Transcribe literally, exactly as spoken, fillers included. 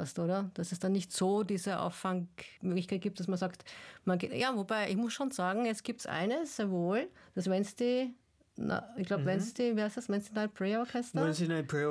hast, oder? Dass es dann nicht so diese Auffangmöglichkeit gibt, dass man sagt, man geht, ja, wobei, ich muss schon sagen, es gibt eines, sehr wohl, das Wednesday, na, ich glaube, mhm. Wednesday, wer ist das? Wednesday Night Prayer Orchester? Wednesday Night Prayer